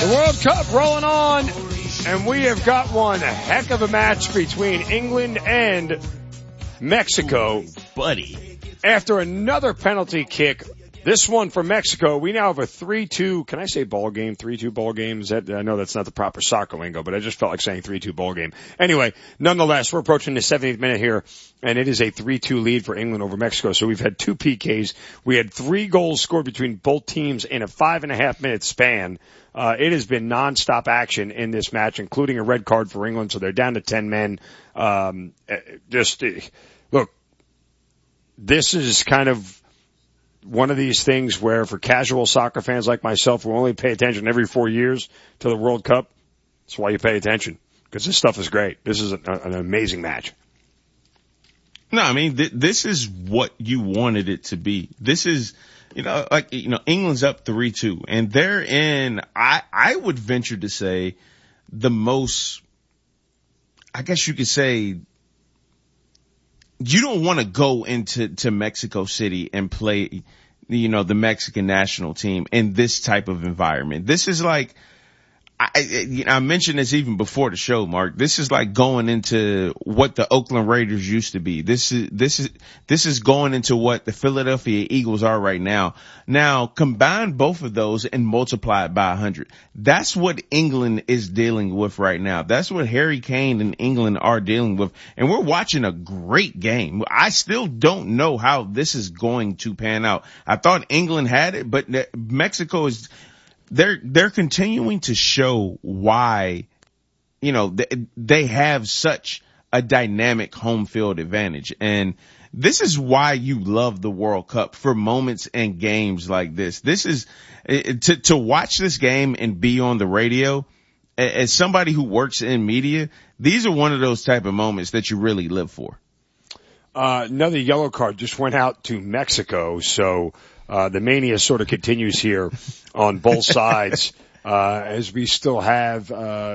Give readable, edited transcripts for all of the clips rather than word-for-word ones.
The World Cup rolling on, and we have got one heck of a match between England and Mexico. Buddy. After another penalty kick, this one for Mexico, we now have a 3-2, can I say ball game, 3-2 ball games? I know that's not the proper soccer lingo, but I just felt like saying 3-2 ball game. Anyway, nonetheless, we're approaching the 70th minute here, and it is a 3-2 lead for England over Mexico. So we've had 2 PKs. We had 3 goals scored between both teams in a 5.5 minute span. It has been nonstop action in this match, including a red card for England, so they're down to 10 men. Look, this is kind of one of these things where for casual soccer fans like myself who only pay attention every 4 years to the World Cup, that's why you pay attention, because this stuff is great. This is an amazing match. No, I mean, this is what you wanted it to be. This is, England's up 3-2, and they're in, I would venture to say, the most, I guess you could say, you don't want to go into Mexico City and play, the Mexican national team in this type of environment. This is like, I mentioned this even before the show, Mark. This is like going into what the Oakland Raiders used to be. This is going into what the Philadelphia Eagles are right now. Now, combine both of those and multiply it by 100. That's what England is dealing with right now. That's what Harry Kane and England are dealing with. And we're watching a great game. I still don't know how this is going to pan out. I thought England had it, but Mexico is, they're continuing to show why, they have such a dynamic home field advantage. And this is why you love the World Cup, for moments and games like this. This is to watch this game and be on the radio. As somebody who works in media, these are one of those type of moments that you really live for. Another yellow card just went out to Mexico. So, the mania sort of continues here on both sides, as we still have,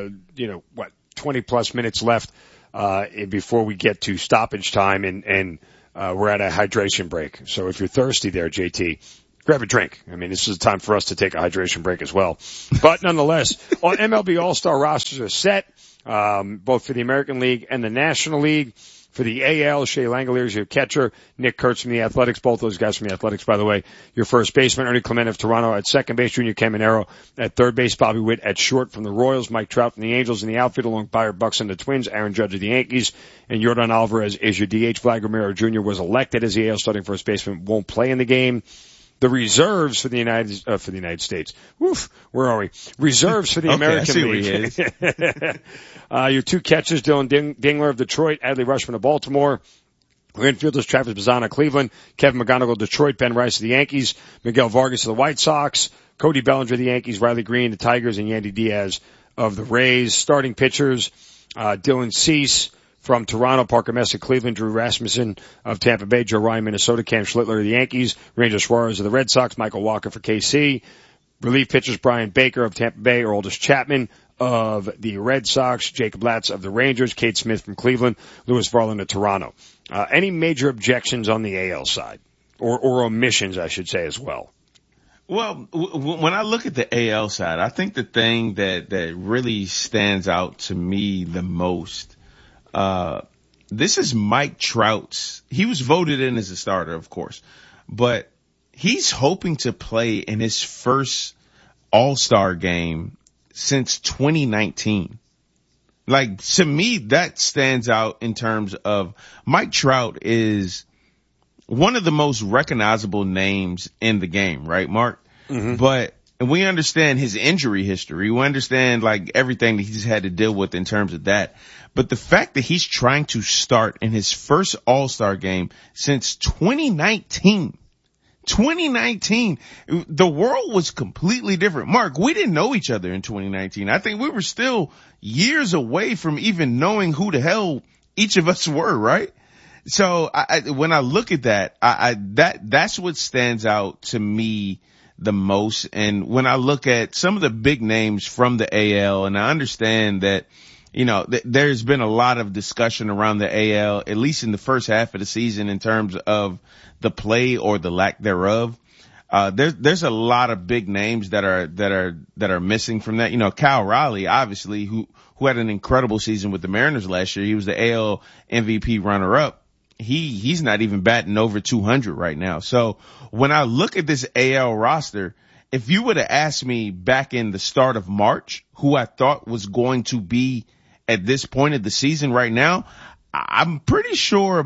20 plus minutes left, before we get to stoppage time, and we're at a hydration break. So if you're thirsty there, JT, grab a drink. I mean, this is a time for us to take a hydration break as well. But nonetheless, all MLB All-Star rosters are set, both for the American League and the National League. For the AL, Shea Langeliers, your catcher. Nick Kurtz from the Athletics. Both those guys from the Athletics, by the way. Your first baseman, Ernie Clement of Toronto at second base. Junior Caminero at third base. Bobby Witt at short from the Royals. Mike Trout from the Angels in the outfield, along with Byron Buxton, the Twins. Aaron Judge of the Yankees. And Yordan Alvarez is your DH. Vladimir Jr. was elected as the AL starting first baseman. Won't play in the game. The reserves for the United States. Woof, where are we? Reserves for the American League. Your 2 catchers, Dylan Dingler of Detroit, Adley Rutschman of Baltimore. Your infielders, Travis Bazzana of Cleveland, Kevin McGonigal of Detroit, Ben Rice of the Yankees, Miguel Vargas of the White Sox, Cody Bellinger of the Yankees, Riley Green, the Tigers, and Yandy Diaz of the Rays. Starting pitchers, Dylan Cease from Toronto, Parker Messick, Cleveland, Drew Rasmussen of Tampa Bay, Joe Ryan, Minnesota, Cam Schlittler of the Yankees, Ranger Suarez of the Red Sox, Michael Walker for KC. Relief pitchers, Brian Baker of Tampa Bay, Aroldis Chapman of the Red Sox, Jacob Latz of the Rangers, Cade Smith from Cleveland, Lewis Varland of Toronto. Any major objections on the AL side? Or omissions, I should say, as well? Well, when I look at the AL side, I think the thing that really stands out to me the most, this is Mike Trout's. He was voted in as a starter, of course, but he's hoping to play in his first All-Star game since 2019. Like, to me, that stands out in terms of Mike Trout is one of the most recognizable names in the game, right, Mark? Mm-hmm. But we understand his injury history. We understand like everything that he's had to deal with in terms of that. But the fact that he's trying to start in his first All-Star game since 2019, the world was completely different. Mark, we didn't know each other in 2019. I think we were still years away from even knowing who the hell each of us were, right? So when I look at that, that's what stands out to me the most. And when I look at some of the big names from the AL, and I understand that, there's been a lot of discussion around the AL, at least in the first half of the season, in terms of the play or the lack thereof. There's a lot of big names that are missing from that. You know, Cal Raleigh, obviously, who had an incredible season with the Mariners last year. He was the AL MVP runner up. He's not even batting over 200 right now. So when I look at this AL roster, if you would have asked me back in the start of March who I thought was going to be at this point of the season right now, I'm pretty sure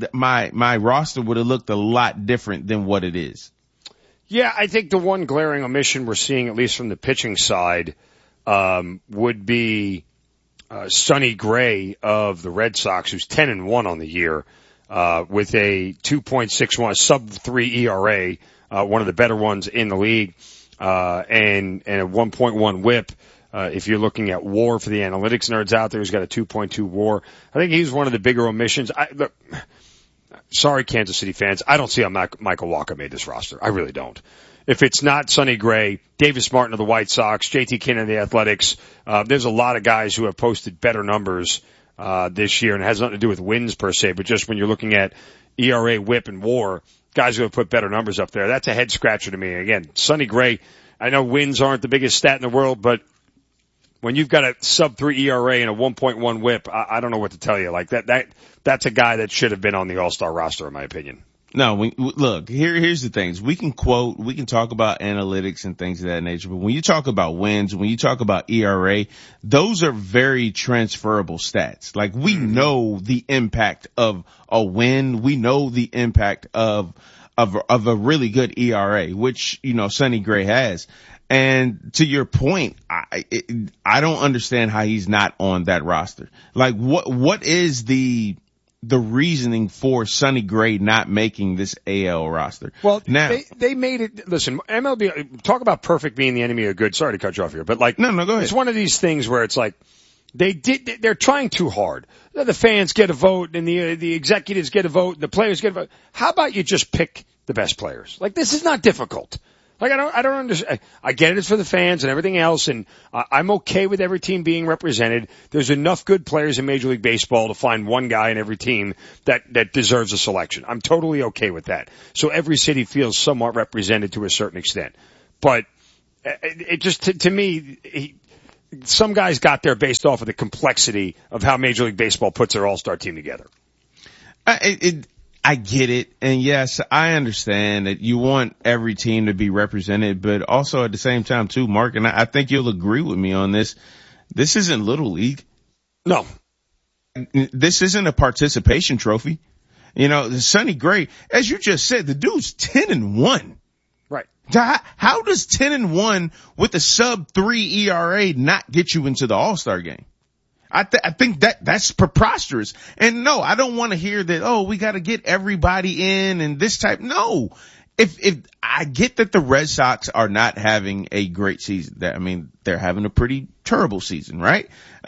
my roster would have looked a lot different than what it is. Yeah, I think the one glaring omission we're seeing, at least from the pitching side, would be Sonny Gray of the Red Sox, who's 10-1 on the year, with a 2.61 sub-3 ERA, one of the better ones in the league, and a 1.1 WHIP. If you're looking at WAR for the analytics nerds out there, who's got a 2.2 WAR. I think he's one of the bigger omissions. Look, sorry, Kansas City fans. I don't see how Michael Walker made this roster. I really don't. If it's not Sonny Gray, Davis Martin of the White Sox, JT Kinnan of the Athletics, there's a lot of guys who have posted better numbers this year, and it has nothing to do with wins per se, but just when you're looking at ERA, WHIP, and WAR, guys who have put better numbers up there. That's a head scratcher to me. Again, Sonny Gray, I know wins aren't the biggest stat in the world, but when you've got a sub-3 ERA and a 1.1 WHIP, I don't know what to tell you. Like that's a guy that should have been on the All-Star roster, in my opinion. No, look, here's the things. We can talk about analytics and things of that nature, but when you talk about wins, when you talk about ERA, those are very transferable stats. Like, we know the impact of a win. We know the impact of a really good ERA, which, you know, Sonny Gray has. And to your point, I don't understand how he's not on that roster. Like, what is the reasoning for Sonny Gray not making this AL roster? Well, now they made it. Listen, MLB, talk about perfect being the enemy of good. Sorry to cut you off here, but like, no, go ahead. It's one of these things where it's like, they're trying too hard. The fans get a vote and the executives get a vote and the players get a vote. How about you just pick the best players? Like, this is not difficult. Like, I don't understand. I get it's for the fans and everything else, and I'm okay with every team being represented. There's enough good players in Major League Baseball to find one guy in every team that deserves a selection. I'm totally okay with that. So every city feels somewhat represented to a certain extent. But it just, to me, some guys got there based off of the complexity of how Major League Baseball puts their all-star team together. I get it. And yes, I understand that you want every team to be represented, but also at the same time too, Mark, and I think you'll agree with me on this. This isn't Little League. No. This isn't a participation trophy. You know, Sonny Gray, as you just said, the dude's 10-1. Right. How does 10-1 with a sub-3 ERA not get you into the All-Star game? I think that's preposterous. And no, I don't want to hear that, oh, we got to get everybody in and this type. No. If I get that the Red Sox are not having a great season, they're having a pretty terrible season, right?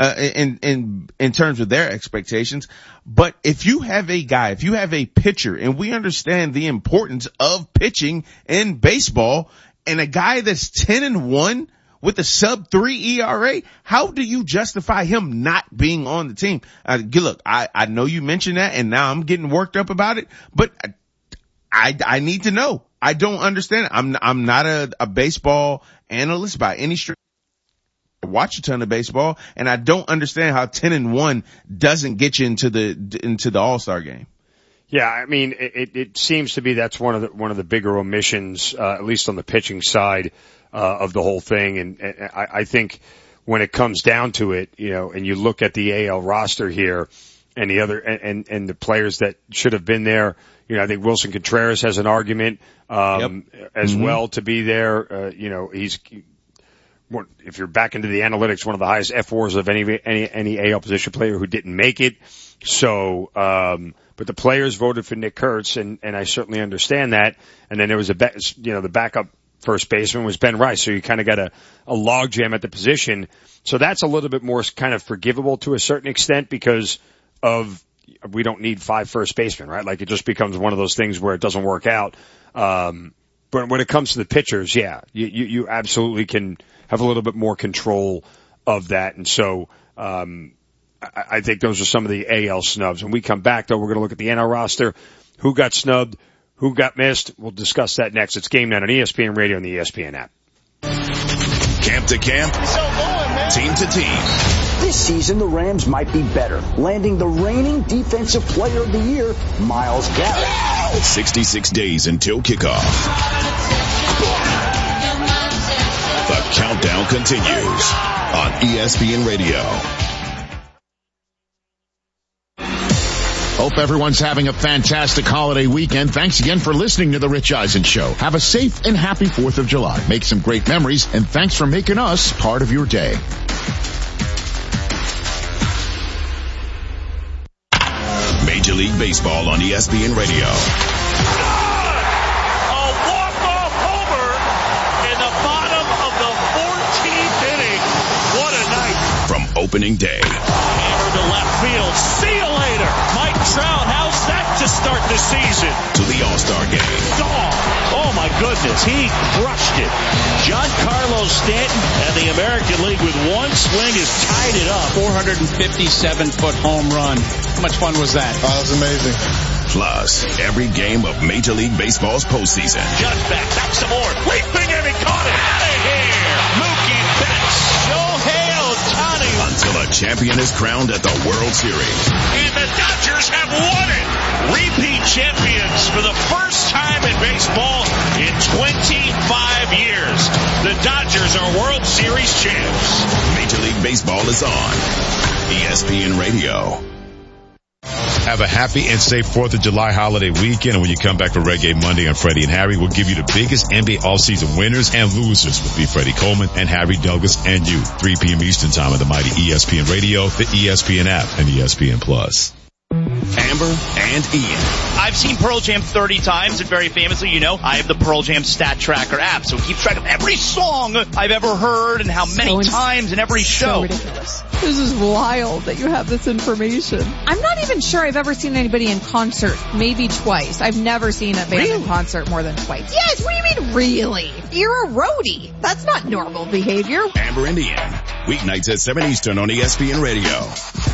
In terms of their expectations. But if you have a pitcher, and we understand the importance of pitching in baseball, and a guy that's 10-1, with a sub-3 ERA, how do you justify him not being on the team? Look, I know you mentioned that, and now I'm getting worked up about it, but I need to know. I don't understand. I'm not a baseball analyst by any stretch. I watch a ton of baseball, and I don't understand how 10-1 doesn't get you into the All-Star game. Yeah, I mean, it seems to be that's one of the bigger omissions, at least on the pitching side. Of the whole thing. And I think when it comes down to it, you know, and you look at the AL roster here and the other, and the players that should have been there, you know, I think Wilson Contreras has an argument, as well to be there. You know, he's, if you're back into the analytics, one of the highest F4s of any AL position player who didn't make it. So, but the players voted for Nick Kurtz, and I certainly understand that. And then there was the backup first baseman was Ben Rice, so you kind of got a logjam at the position. So that's a little bit more kind of forgivable to a certain extent because of we don't need 5 first basemen, right? Like, it just becomes one of those things where it doesn't work out. But when it comes to the pitchers, yeah, you absolutely can have a little bit more control of that. And so I think those are some of the AL snubs. When we come back, though, we're going to look at the NL roster, who got snubbed, who got missed. We'll discuss that next. It's Game Night on ESPN Radio and the ESPN app. Camp to camp, team to team. This season, the Rams might be better, landing the reigning Defensive Player of the Year, Myles Garrett. 66 days until kickoff. The countdown continues on ESPN Radio. Hope everyone's having a fantastic holiday weekend. Thanks again for listening to The Rich Eisen Show. Have a safe and happy 4th of July. Make some great memories, and thanks for making us part of your day. Major League Baseball on ESPN Radio. A walk-off homer in the bottom of the 14th inning. What a night. From opening day. Hammer to left field. See you later. Mike Trout, how's that to start the season? To the All-Star Game. Oh my goodness, he crushed it. Giancarlo Stanton and the American League with one swing has tied it up. 457-foot home run. How much fun was that? Oh, that was amazing. Plus, every game of Major League Baseball's postseason. Judge back some more. Leaping and he caught it. Out of here. Mookie Betts. Shohei Ohtani. Until a champion is crowned at the World Series. And the Dodgers have won it. Repeat champions for the first time in baseball in 25 years. The Dodgers are World Series champs. Major League Baseball is on ESPN Radio. Have a happy and safe 4th of July holiday weekend. And when you come back for Reggae Monday on Freddie and Harry, we'll give you the biggest NBA offseason winners and losers with me, Freddie Coleman, and Harry Douglas and you. 3 p.m. Eastern Time on the mighty ESPN Radio, the ESPN app, and ESPN Plus. Amber and Ian. I've seen Pearl Jam 30 times, and very famously, I have the Pearl Jam Stat Tracker app, so it keeps track of every song I've ever heard and how many times in every show. So ridiculous. This is wild that you have this information. I'm not even sure I've ever seen anybody in concert, maybe twice. I've never seen a band in concert more than twice. Yes, what do you mean really? You're a roadie. That's not normal behavior. Amber and Ian, weeknights at 7 Eastern on ESPN Radio.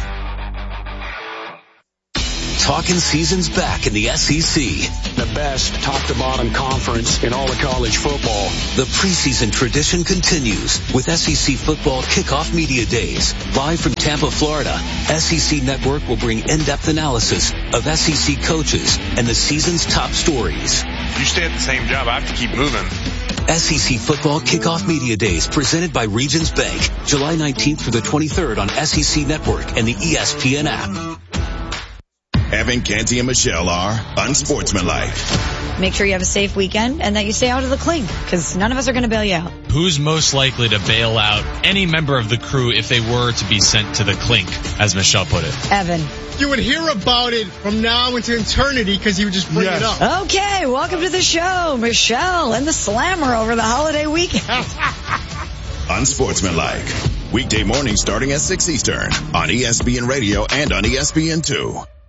Talking season's back in the SEC. The best top-to-bottom conference in all of college football. The preseason tradition continues with SEC Football Kickoff Media Days. Live from Tampa, Florida, SEC Network will bring in-depth analysis of SEC coaches and the season's top stories. You stay at the same job, I have to keep moving. SEC Football Kickoff Media Days presented by Regions Bank. July 19th through the 23rd on SEC Network and the ESPN app. Evan, Canty, and Michelle are unsportsmanlike. Make sure you have a safe weekend and that you stay out of the clink, because none of us are going to bail you out. Who's most likely to bail out any member of the crew if they were to be sent to the clink, as Michelle put it? Evan. You would hear about it from now into eternity because he would just bring it up. Okay, welcome to the show, Michelle and the Slammer over the holiday weekend. Unsportsmanlike. Weekday morning starting at 6 Eastern on ESPN Radio and on ESPN2.